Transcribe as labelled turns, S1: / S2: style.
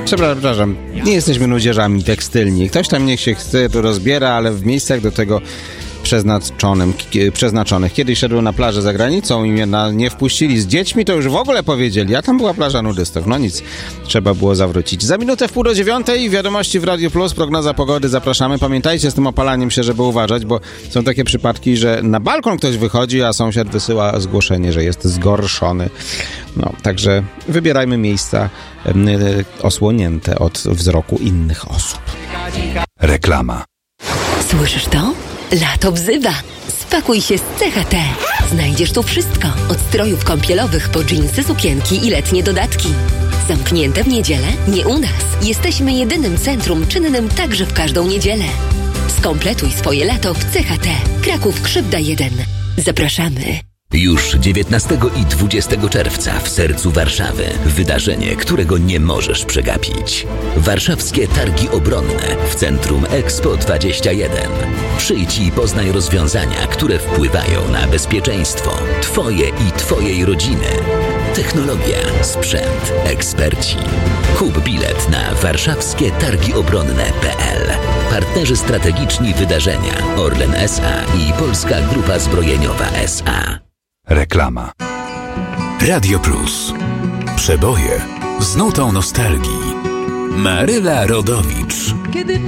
S1: Przepraszam, nie jesteśmy nudzierzami tekstylni. Ktoś tam niech się chce, to rozbiera, ale w miejscach do tego przeznaczonych. Kiedyś szedłem na plażę za granicą i mnie nie wpuścili z dziećmi, to już w ogóle powiedzieli, a tam była plaża nudystów. No nic, trzeba było zawrócić. Za minutę 8:45 wiadomości w Radio Plus, prognoza pogody, zapraszamy. Pamiętajcie z tym opalaniem się, żeby uważać, bo są takie przypadki, że na balkon ktoś wychodzi, a sąsiad wysyła zgłoszenie, że jest zgorszony. No, także wybierajmy miejsca osłonięte od wzroku innych osób.
S2: Reklama.
S3: Słyszysz to? Lato wzywa. Spakuj się z CHT. Znajdziesz tu wszystko. Od strojów kąpielowych po dżinsy, sukienki i letnie dodatki. Zamknięte w niedzielę? Nie u nas. Jesteśmy jedynym centrum czynnym także w każdą niedzielę. Skompletuj swoje lato w CHT. Kraków Krzywda 1. Zapraszamy.
S4: Już 19 i 20 czerwca w sercu Warszawy wydarzenie, którego nie możesz przegapić. Warszawskie Targi Obronne w centrum Expo 21. Przyjdź i poznaj rozwiązania, które wpływają na bezpieczeństwo Twoje i Twojej rodziny. Technologia, sprzęt, eksperci. Kup bilet na warszawskietargiobronne.pl. Partnerzy strategiczni wydarzenia Orlen S.A. i Polska Grupa Zbrojeniowa S.A.
S2: Reklama. Radio Plus. Przeboje z nutą nostalgii. Maryla Rodowicz.
S5: Kiedy